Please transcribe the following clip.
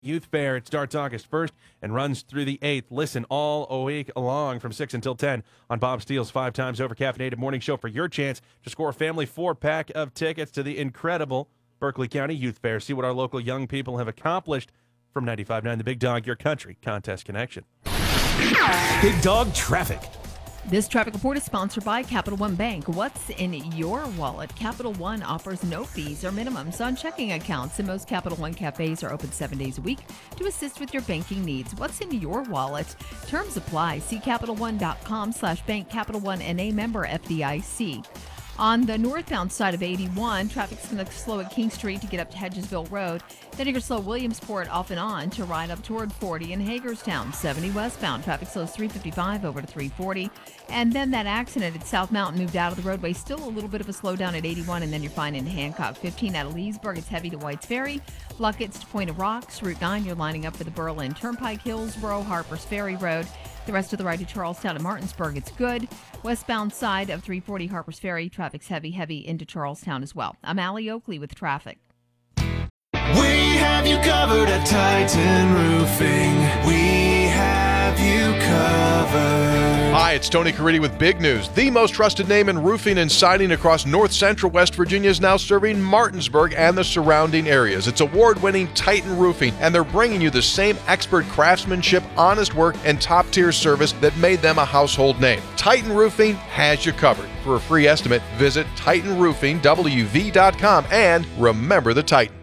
Youth Fair. It starts August 1st and runs through the 8th. Listen all week long from 6 until 10 on Bob Steele's 5 times over caffeinated morning show for your chance to score a family 4-pack of tickets to the incredible Berkeley County Youth Fair. See what our local young people have accomplished from 95.9 The Big Dog, your country contest connection. Big Dog Traffic. This traffic report is sponsored by Capital One Bank. What's in your wallet? Capital One offers no fees or minimums on checking accounts, and most Capital One cafes are open 7 days a week to assist with your banking needs. What's in your wallet? Terms apply. See CapitalOne.com/bank. Capital One NA, member FDIC. On the northbound side of 81, traffic's going to slow at King Street to get up to Hedgesville Road. Then you're going to slow Williamsport off and on to ride up toward 40 in Hagerstown. 70 westbound, traffic slows 355 over to 340. And then that accident at South Mountain moved out of the roadway. Still a little bit of a slowdown at 81, and then you're fine in Hancock. 15 out of Leesburg, it's heavy to Whites Ferry. Luckett's to Point of Rocks. Route 9, you're lining up for the Berlin Turnpike, Hillsboro, Harpers Ferry Road. The rest of the ride to Charlestown and Martinsburg, it's good. Westbound side of 340 Harpers Ferry, traffic's heavy into Charlestown as well. I'm Allie Oakley with traffic. We have you covered at Titan Roofing. We have you covered. Hi, it's Tony Caridi with big news. The most trusted name in roofing and siding across north central West Virginia is now serving Martinsburg and the surrounding areas. It's award-winning Titan Roofing, and they're bringing you the same expert craftsmanship, honest work, and top-tier service that made them a household name. Titan Roofing has you covered. For a free estimate, visit TitanRoofingWV.com and remember the Titan.